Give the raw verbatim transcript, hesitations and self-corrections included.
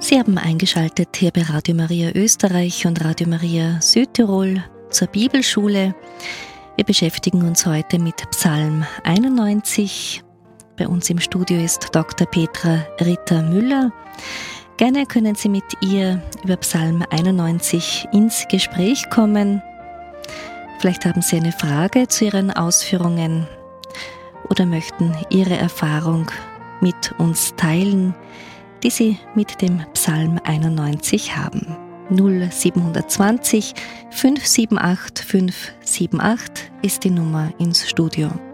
Sie haben eingeschaltet hier bei Radio Maria Österreich und Radio Maria Südtirol zur Bibelschule. Wir beschäftigen uns heute mit Psalm einundneunzig. Bei uns im Studio ist Doktor Petra Ritter-Müller. Gerne können Sie mit ihr über Psalm einundneunzig ins Gespräch kommen. Vielleicht haben Sie eine Frage zu Ihren Ausführungen oder möchten Ihre Erfahrung mit uns teilen, die Sie mit dem Psalm einundneunzig haben. null sieben zwei null fünf sieben acht fünf sieben acht ist die Nummer ins Studio.